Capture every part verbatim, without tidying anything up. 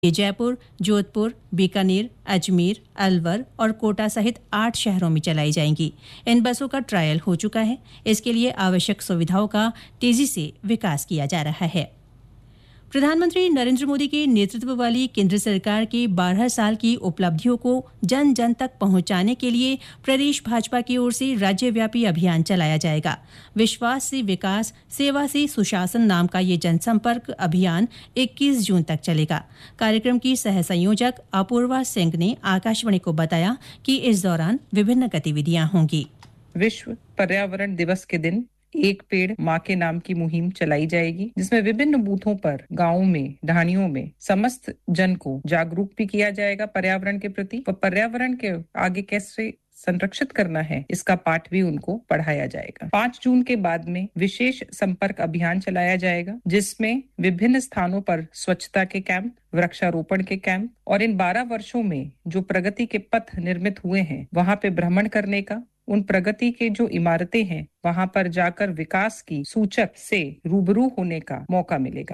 ये जयपुर, जोधपुर, बीकानेर, अजमेर, अलवर और कोटा सहित आठ शहरों में चलाई जाएंगी। इन बसों का ट्रायल हो चुका है। इसके लिए आवश्यक सुविधाओं का तेजी से विकास किया जा रहा है। प्रधानमंत्री नरेंद्र मोदी के नेतृत्व वाली केंद्र सरकार की बारह साल की उपलब्धियों को जन जन तक पहुंचाने के लिए प्रदेश भाजपा की ओर से राज्यव्यापी अभियान चलाया जाएगा। विश्वास से विकास, सेवा से सुशासन नाम का ये जनसंपर्क अभियान इक्कीस जून तक चलेगा। कार्यक्रम की सह संयोजक अपूर्वा सिंह ने आकाशवाणी को बताया कि इस दौरान विभिन्न गतिविधियां होंगी। विश्व पर्यावरण दिवस के दिन एक पेड़ माँ के नाम की मुहिम चलाई जाएगी, जिसमें विभिन्न बूथों पर, गांवों में, ढाणियों में समस्त जन को जागरूक भी किया जाएगा पर्यावरण के प्रति। और पर्यावरण के आगे कैसे संरक्षित करना है, इसका पाठ भी उनको पढ़ाया जाएगा। पाँच जून के बाद में विशेष संपर्क अभियान चलाया जाएगा, जिसमें विभिन्न स्थानों पर स्वच्छता के कैंप, वृक्षारोपण के कैंप और इन बारह वर्षों में जो प्रगति के पथ निर्मित हुए हैं, वहां पे भ्रमण करने का, उन प्रगति के जो इमारतें हैं वहां पर जाकर विकास की सूचक से रूबरू होने का मौका मिलेगा।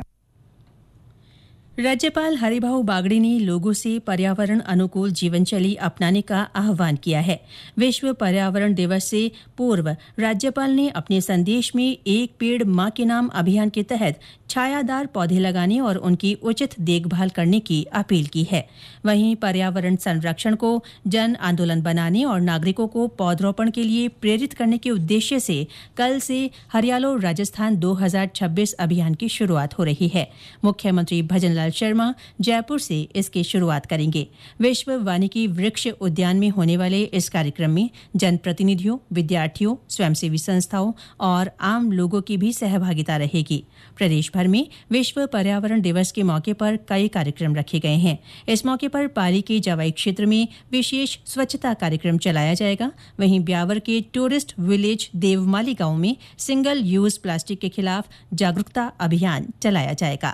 राज्यपाल हरिभाऊ बागड़ी ने लोगों से पर्यावरण अनुकूल जीवनशैली अपनाने का आह्वान किया है। विश्व पर्यावरण दिवस से पूर्व राज्यपाल ने अपने संदेश में एक पेड़ माँ के नाम अभियान के तहत छायादार पौधे लगाने और उनकी उचित देखभाल करने की अपील की है। वहीं पर्यावरण संरक्षण को जन आंदोलन बनाने और नागरिकों को पौधरोपण के लिए प्रेरित करने के उद्देश्य से कल से हरियालो राजस्थान दो हज़ार छब्बीस अभियान की शुरुआत हो रही है। मुख्यमंत्री भजनलाल शर्मा जयपुर से इसकी शुरुआत करेंगे। विश्व वानिकी वृक्ष उद्यान में होने वाले इस कार्यक्रम में जनप्रतिनिधियों, विद्यार्थियों, स्वयंसेवी संस्थाओं और आम लोगों की भी सहभागिता रहेगी। प्रदेश भर में विश्व पर्यावरण दिवस के मौके पर कई कार्यक्रम रखे गए हैं। इस मौके पर पाली के जवाई क्षेत्र में विशेष स्वच्छता कार्यक्रम चलाया जाएगा। वहीं ब्यावर के टूरिस्ट विलेज देवमाली गांव में सिंगल यूज प्लास्टिक के खिलाफ जागरूकता अभियान चलाया जाएगा।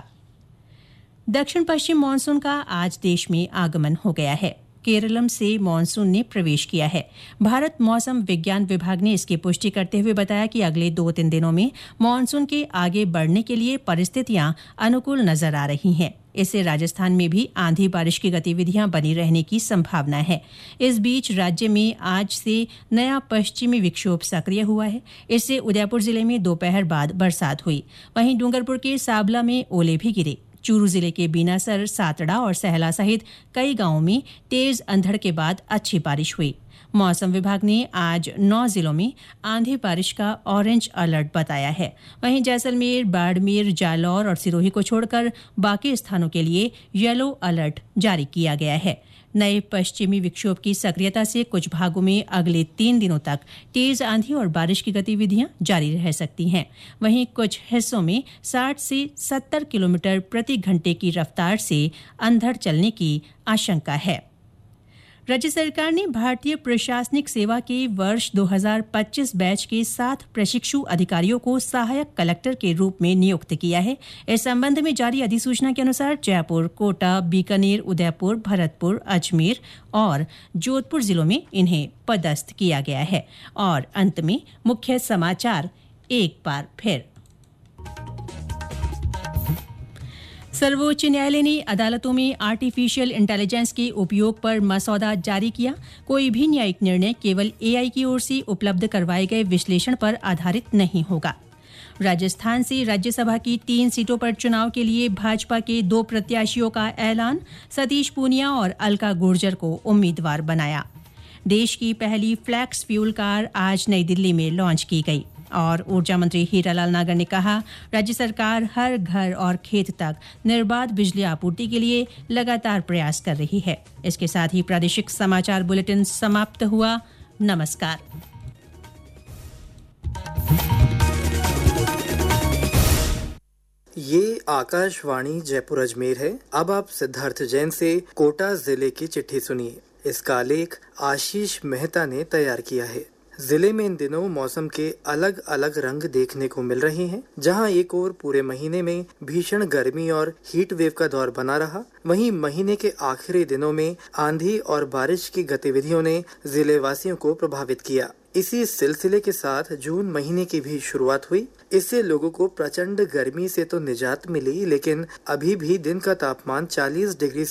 दक्षिण पश्चिम मानसून का आज देश में आगमन हो गया है। केरलम से मानसून ने प्रवेश किया है। भारत मौसम विज्ञान विभाग ने इसकी पुष्टि करते हुए बताया कि अगले दो तीन दिनों में मानसून के आगे बढ़ने के लिए परिस्थितियां अनुकूल नजर आ रही हैं। इससे राजस्थान में भी आंधी बारिश की गतिविधियां बनी रहने की संभावना है। इस बीच राज्य में आज से नया पश्चिमी विक्षोभ सक्रिय हुआ है। इससे उदयपुर जिले में दोपहर बाद बरसात हुई। वहीं डूंगरपुर के साबला में ओले भी गिरे। चूरू जिले के बीनासर, सातड़ा और सहला सहित कई गांवों में तेज अंधड़ के बाद अच्छी बारिश हुई। मौसम विभाग ने आज नौ जिलों में आंधी बारिश का ऑरेंज अलर्ट बताया है। वहीं जैसलमेर, बाड़मेर, जालौर और सिरोही को छोड़कर बाकी स्थानों के लिए येलो अलर्ट जारी किया गया है। नए पश्चिमी विक्षोभ की सक्रियता से कुछ भागों में अगले तीन दिनों तक तेज आंधी और बारिश की गतिविधियां जारी रह सकती हैं। वहीं कुछ हिस्सों में साठ से सत्तर किलोमीटर प्रति घंटे की रफ्तार से अंधड़ चलने की आशंका है। राज्य सरकार ने भारतीय प्रशासनिक सेवा के वर्ष दो हज़ार पच्चीस बैच के सात प्रशिक्षु अधिकारियों को सहायक कलेक्टर के रूप में नियुक्त किया है। इस संबंध में जारी अधिसूचना के अनुसार जयपुर, कोटा, बीकानेर, उदयपुर, भरतपुर, अजमेर और जोधपुर जिलों में इन्हें पदस्थ किया गया है। और अंत में मुख्य समाचार एक बार फिर। सर्वोच्च न्यायालय ने अदालतों में आर्टिफिशियल इंटेलिजेंस के उपयोग पर मसौदा जारी किया। कोई भी न्यायिक निर्णय केवल एआई की ओर से उपलब्ध करवाए गए विश्लेषण पर आधारित नहीं होगा। राजस्थान से राज्यसभा की तीन सीटों पर चुनाव के लिए भाजपा के दो प्रत्याशियों का ऐलान। सतीश पूनिया और अलका गुर्जर को उम्मीदवार बनाया। देश की पहली फ्लैक्स फ्यूल कार आज नई दिल्ली में लॉन्च की गई। और ऊर्जा मंत्री हीरालाल नागर ने कहा, राज्य सरकार हर घर और खेत तक निर्बाध बिजली आपूर्ति के लिए लगातार प्रयास कर रही है। इसके साथ ही प्रादेशिक समाचार बुलेटिन समाप्त हुआ। नमस्कार। ये आकाशवाणी जयपुर अजमेर है। अब आप सिद्धार्थ जैन से कोटा जिले की चिट्ठी सुनिए। इसका लेख आशीष मेहता ने तैयार किया है। जिले में इन दिनों मौसम के अलग अलग रंग देखने को मिल रहे हैं। जहां एक ओर पूरे महीने में भीषण गर्मी और हीट वेव का दौर बना रहा, वहीं महीने के आखिरी दिनों में आंधी और बारिश की गतिविधियों ने जिले वासियों को प्रभावित किया। इसी सिलसिले के साथ जून महीने की भी शुरुआत हुई। इससे लोगों को प्रचंड गर्मी से तो निजात मिली, लेकिन अभी भी दिन का तापमान चालीस डिग्री